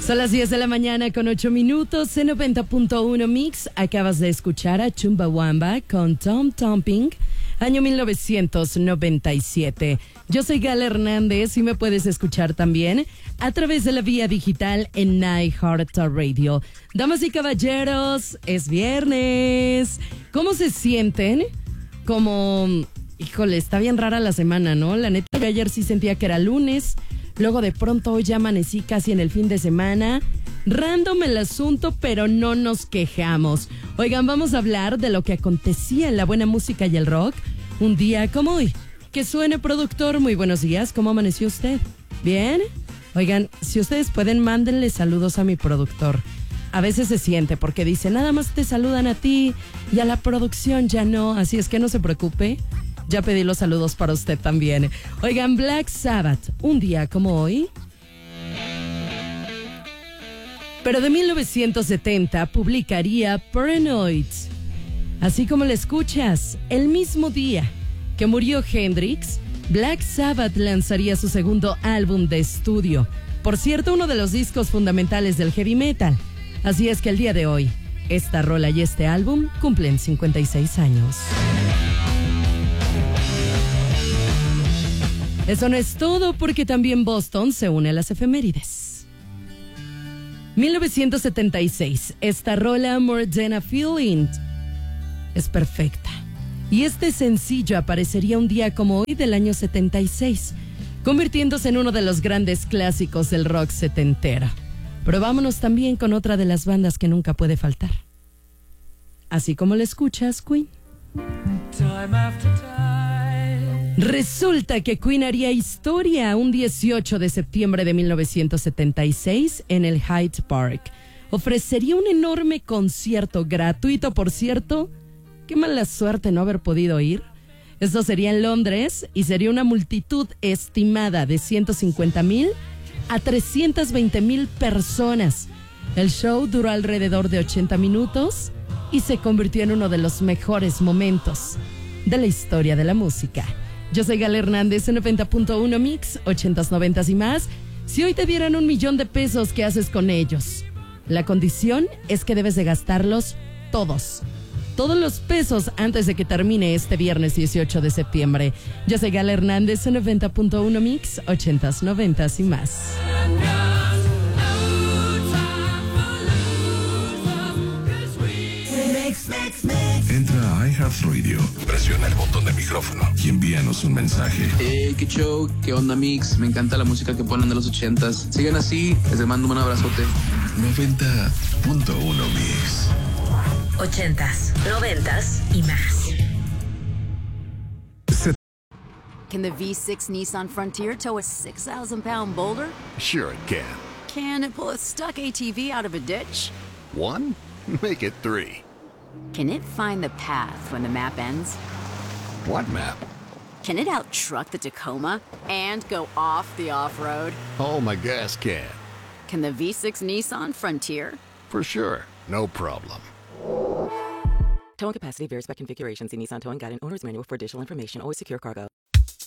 Son las 10 de la mañana con 8 minutos en 90.1 Mix. Acabas de escuchar a Chumbawamba con Tom Tomping, año 1997. Yo soy Gala Hernández y me puedes escuchar también a través de la vía digital en iHeartRadio. Damas y caballeros, es viernes. ¿Cómo se sienten? Como, híjole, está bien rara la semana, ¿no? La neta, yo ayer sí sentía que era lunes. Luego de pronto hoy ya amanecí casi en el fin de semana. Random el asunto, pero no nos quejamos. Oigan, vamos a hablar de lo que acontecía en la buena música y el rock un día como hoy. Que suene, productor, muy buenos días. ¿Cómo amaneció usted? ¿Bien? Oigan, si ustedes pueden, mándenle saludos a mi productor. A veces se siente porque dice, nada más te saludan a ti y a la producción ya no. Así es que no se preocupe. Ya pedí los saludos para usted también. Oigan, Black Sabbath, un día como hoy. Pero de 1970 publicaría Paranoid. Así como le escuchas, el mismo día que murió Hendrix, Black Sabbath lanzaría su segundo álbum de estudio. Por cierto, uno de los discos fundamentales del heavy metal. Así es que el día de hoy, esta rola y este álbum cumplen 56 años. Eso no es todo, porque también Boston se une a las efemérides. 1976, esta rola More Than a Feeling es perfecta. Y este sencillo aparecería un día como hoy del año 76, convirtiéndose en uno de los grandes clásicos del rock setentero. Pero vámonos también con otra de las bandas que nunca puede faltar. Así como le escuchas, Queen. Time after time. Resulta que Queen haría historia un 18 de septiembre de 1976 en el Hyde Park. Ofrecería un enorme concierto gratuito, por cierto. Qué mala suerte no haber podido ir. Esto sería en Londres y sería una multitud estimada de 150,000 a 320,000 personas. El show duró alrededor de 80 minutos y se convirtió en uno de los mejores momentos de la historia de la música. Yo soy Gala Hernández en 90.1 Mix, 80s, 90s y más. Si hoy te dieran $1,000,000, ¿qué haces con ellos? La condición es que debes de gastarlos todos. Todos los pesos antes de que termine este viernes 18 de septiembre. Yo soy Gala Hernández en 90.1 Mix, 80s, 90s y más. Entra a iHeartRadio, presiona el botón de micrófono y envíanos un mensaje. Qué show, qué onda, Mix. Me encanta la música que ponen de los 80s. Sigan así, les mando un abrazote. 90.1 Mix. 80s, 90s y más. Can the V6 Nissan Frontier tow a 6,000-pound boulder? Sure it can. Can it pull a stuck ATV out of a ditch? 1? Make it 3. Can it find the path when the map ends? What map? Can it out-truck the Tacoma and go off the off-road? Oh, my gas can. Can the V6 Nissan Frontier? For sure. No problem. Towing capacity varies by configuration. See Nissan Towing Guide and Owner's Manual for additional information. Always secure cargo.